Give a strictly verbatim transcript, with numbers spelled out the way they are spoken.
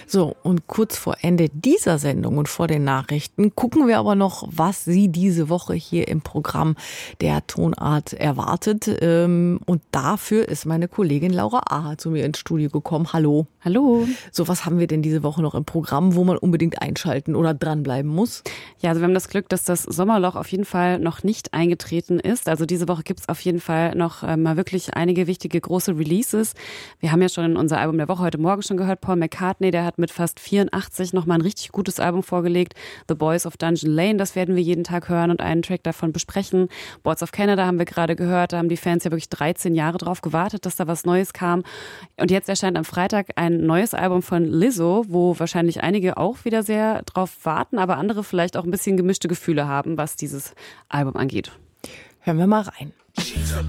So, und kurz vor Ende dieser Sendung und vor den Nachrichten gucken wir aber noch, was Sie diese Woche hier im Programm der Tonart erwartet. Und dafür ist meine Kollegin Laura Aha zu mir ins Studio gekommen. Hallo. Hallo. So, was haben wir denn diese Woche noch im Programm, wo man unbedingt einschalten oder dranbleiben muss? Ja, also wir haben das Glück, dass das Sommerloch auf jeden Fall noch nicht eingetreten ist. Also diese Woche gibt es auf jeden Fall noch äh, mal wirklich einige wichtige große Releases. Wir haben ja schon unser Album der Woche heute Morgen schon gehört. Paul McCartney, der hat mit fast vierundachtzig noch mal ein richtig gutes Album vorgelegt. The Boys of Dungeon Lane, das werden wir jeden Tag hören und einen Track davon besprechen. Boards of Canada haben wir gerade gehört. Da haben die Fans ja wirklich dreizehn Jahre drauf gewartet, dass da was Neues kam. Und jetzt erscheint am Freitag ein neues Album von Lizzo, wo wahrscheinlich einige auch wieder sehr drauf warten, aber andere vielleicht auch ein bisschen gemischte Gefühle haben, was dieses Album angeht. Hören wir mal rein.